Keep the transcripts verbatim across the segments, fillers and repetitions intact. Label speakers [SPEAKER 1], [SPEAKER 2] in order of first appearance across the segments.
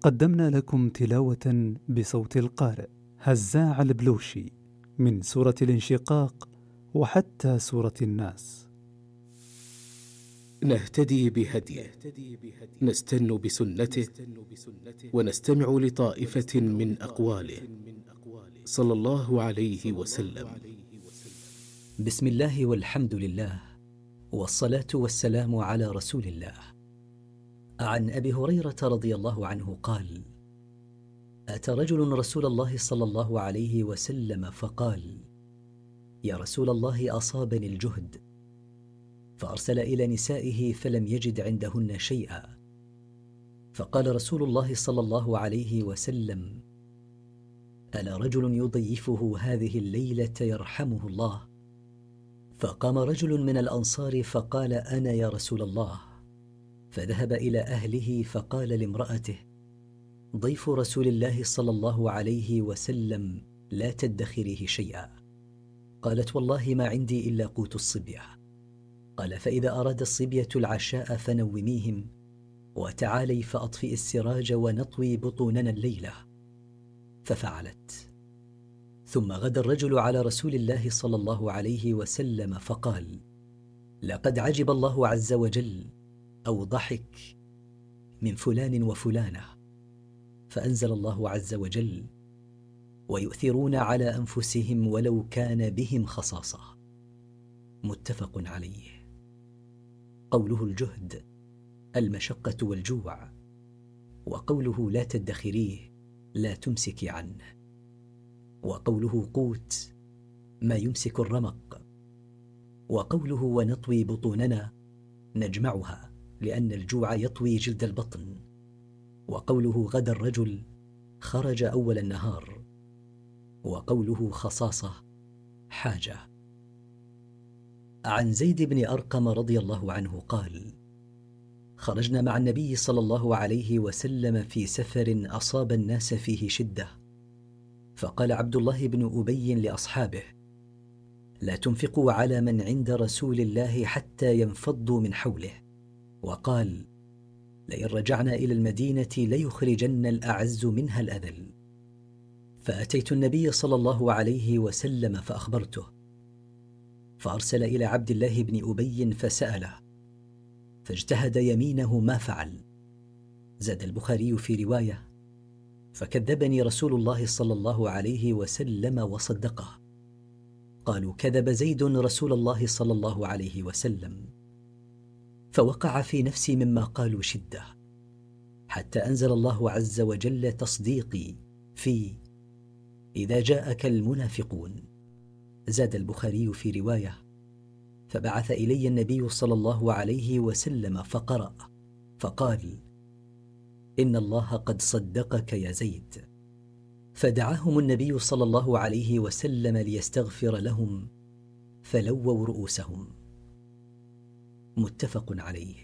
[SPEAKER 1] قدمنا لكم تلاوة بصوت القارئ هزاع البلوشي من سورة الانشقاق وحتى سورة الناس.
[SPEAKER 2] نهتدي بهديه، نستن بسنته، ونستمع لطائفة من أقواله صلى الله عليه وسلم.
[SPEAKER 3] بسم الله والحمد لله، والصلاة والسلام على رسول الله. عن أبي هريرة رضي الله عنه قال: أتى رجل رسول الله صلى الله عليه وسلم فقال: يا رسول الله، أصابني الجهد. فأرسل إلى نسائه فلم يجد عندهن شيئا، فقال رسول الله صلى الله عليه وسلم: ألا رجل يضيفه هذه الليلة يرحمه الله؟ فقام رجل من الأنصار فقال: أنا يا رسول الله. فذهب إلى أهله فقال لامرأته: ضيف رسول الله صلى الله عليه وسلم لا تدخريه شيئا. قالت: والله ما عندي إلا قوت الصبية. قال: فإذا أراد الصبية العشاء فنوميهم، وتعالي فأطفئ السراج ونطوي بطوننا الليلة. ففعلت. ثم غدا الرجل على رسول الله صلى الله عليه وسلم فقال: لقد عجب الله عز وجل أو ضحك من فلان وفلانة. فأنزل الله عز وجل: ويؤثرون على أنفسهم ولو كان بهم خصاصة. متفق عليه. قوله الجهد المشقة والجوع، وقوله لا تدخريه لا تمسكي عنه، وقوله قوت ما يمسك الرمق، وقوله ونطوي بطوننا نجمعها لأن الجوع يطوي جلد البطن، وقوله غدا الرجل خرج أول النهار، وقوله خصاصة حاجة. عن زيد بن أرقم رضي الله عنه قال: خرجنا مع النبي صلى الله عليه وسلم في سفر أصاب الناس فيه شدة، فقال عبد الله بن أبي لأصحابه: لا تنفقوا على من عند رسول الله حتى ينفضوا من حوله. وقال: لئن رجعنا إلى المدينة ليخرجن الأعز منها الأذل. فأتيت النبي صلى الله عليه وسلم فأخبرته، فأرسل إلى عبد الله بن أبي فسأله، فاجتهد يمينه ما فعل. زاد البخاري في رواية: فكذبني رسول الله صلى الله عليه وسلم وصدقه. قالوا: كذب زيد رسول الله صلى الله عليه وسلم. فوقع في نفسي مما قالوا شدة، حتى أنزل الله عز وجل تصديقي في إذا جاءك المنافقون. زاد البخاري في رواية: فبعث إلي النبي صلى الله عليه وسلم فقرأ فقال: إن الله قد صدقك يا زيد. فدعاهم النبي صلى الله عليه وسلم ليستغفر لهم، فلووا رؤوسهم. متفق عليه.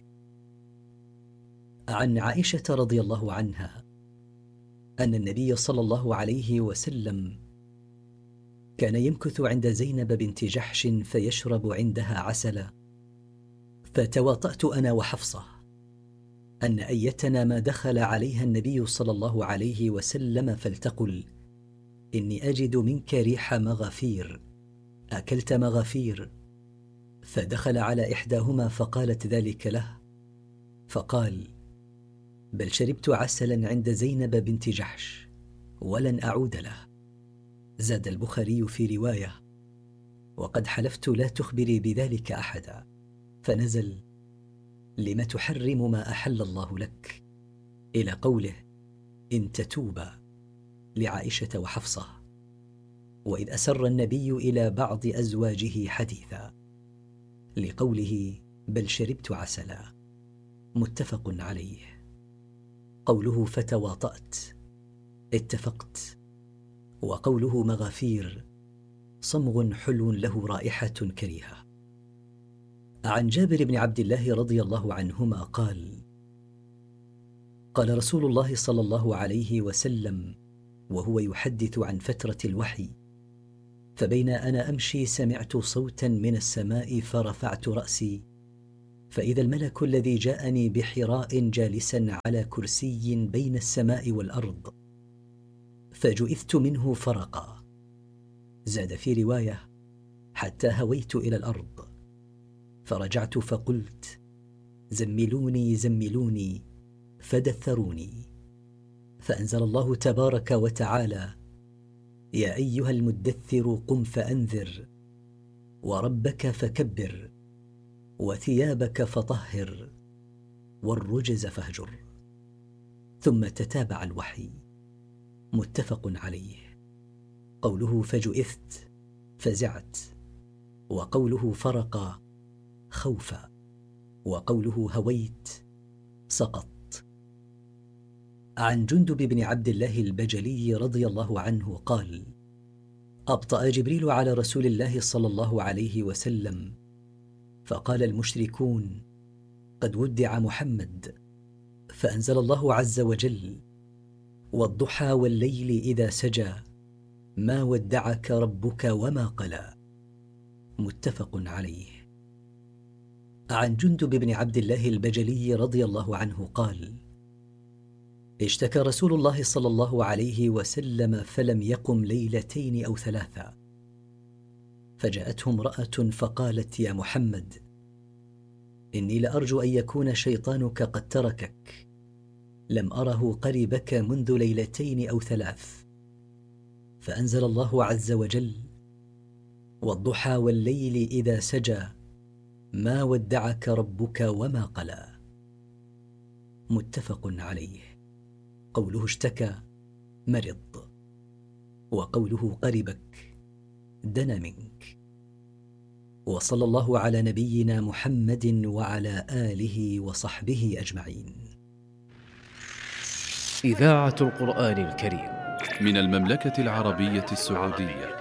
[SPEAKER 3] عن عائشة رضي الله عنها أن النبي صلى الله عليه وسلم كان يمكث عند زينب بنت جحش فيشرب عندها عسلا، فتواطأت أنا وحفصة أن أيتنا ما دخل عليها النبي صلى الله عليه وسلم فلتقل: إني أجد منك ريح مغافير، أكلت مغافير؟ فدخل على إحداهما فقالت ذلك له، فقال: بل شربت عسلا عند زينب بنت جحش ولن أعود له. زاد البخاري في رواية: وقد حلفت لا تخبري بذلك أحدا. فنزل: لم تحرم ما أحل الله لك، إلى قوله: إن تتوبا، لعائشة وحفصة. وإذ أسر النبي إلى بعض أزواجه حديثا، لقوله: بل شربت عسلا. متفق عليه. قوله فتواطأت اتفقت، وقوله مغافير صمغ حلو له رائحة كريهة. عن جابر بن عبد الله رضي الله عنهما قال: قال رسول الله صلى الله عليه وسلم وهو يحدث عن فترة الوحي: فبين أنا أمشي سمعت صوتا من السماء فرفعت رأسي فإذا الملك الذي جاءني بحراء جالسا على كرسي بين السماء والأرض، فجئثت منه فرقا. زاد في رواية: حتى هويت إلى الأرض، فرجعت فقلت: زملوني زملوني، فدثروني. فأنزل الله تبارك وتعالى: يا أيها المدثر قم فأنذر، وربك فكبر، وثيابك فطهر، والرجز فاهجر. ثم تتابع الوحي. متفق عليه. قوله فجئثت فزعت، وقوله فرق خوفا، وقوله هويت سقط. عن جندب بن عبد الله البجلي رضي الله عنه قال: أبطأ جبريل على رسول الله صلى الله عليه وسلم، فقال المشركون: قد ودع محمد، فأنزل الله عز وجل: والضحى والليل إذا سجى، ما ودعك ربك وما قلى. متفق عليه. عن جندب بن عبد الله البجلي رضي الله عنه قال: اشتكى رسول الله صلى الله عليه وسلم فلم يقم ليلتين أو ثلاثة، فجاءته امرأة فقالت: يا محمد، إني لأرجو أن يكون شيطانك قد تركك، لم أره قربك منذ ليلتين أو ثلاث. فأنزل الله عز وجل: والضحى والليل إذا سجى، ما ودعك ربك وما قلى. متفق عليه. قوله اشتكى مرض، وقوله قربك دنا منك. وصلى الله على نبينا محمد وعلى آله وصحبه أجمعين.
[SPEAKER 2] إذاعة القرآن الكريم
[SPEAKER 4] من المملكة العربية السعودية.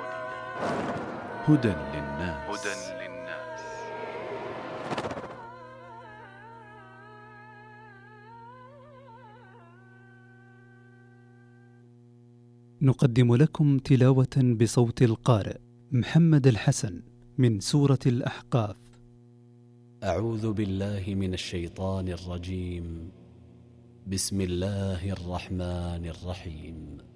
[SPEAKER 4] هدى للناس.
[SPEAKER 1] نقدم لكم تلاوة بصوت القارئ محمد الحسن من سورة الأحقاف.
[SPEAKER 5] أعوذ بالله من الشيطان الرجيم. بسم الله الرحمن الرحيم.